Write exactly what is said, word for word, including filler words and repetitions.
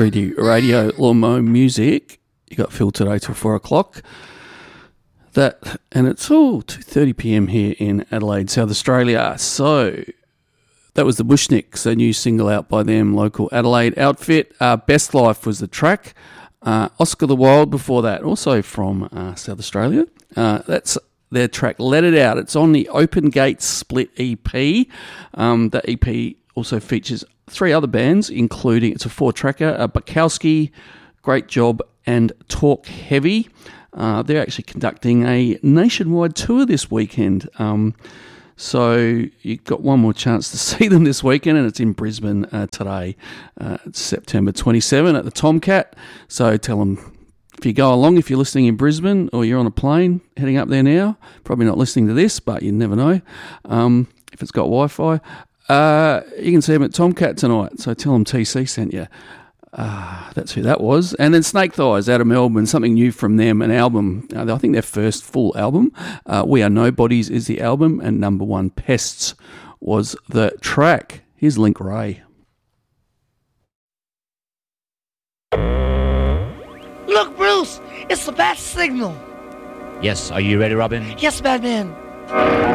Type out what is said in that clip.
three D Radio, Lawnmower Music. You got Phil today till four o'clock. That, and it's all two thirty p.m. here in Adelaide, South Australia. So that was the Bushnicks, a new single out by them, local Adelaide outfit. Uh, Best Life was the track. Uh, Oscar the Wild before that, also from uh, South Australia. Uh, that's their track Let It Out. It's on the Open Gates Split E P. Um, that E P also features three other bands, including, it's a four-tracker, uh, Bukowski, Great Job, and Talk Heavy. Uh, they're actually conducting a nationwide tour this weekend. Um, so you've got one more chance to see them this weekend, and it's in Brisbane uh, today. Uh, it's September twenty-seventh at the Tomcat. So tell them, if you go along, if you're listening in Brisbane or you're on a plane heading up there now, probably not listening to this, but you never know, um, if it's got Wi-Fi, uh, you can see them at Tomcat tonight. So tell them T C sent you. Uh, that's who that was. And then Snake Thighs out of Melbourne, something new from them, an album, uh, I think their first full album. Uh, We Are Nobodies is the album, and Number One Pests was the track. Here's Link Ray. Look, Bruce, it's the bat signal. Yes, are you ready, Robin? Yes, Batman.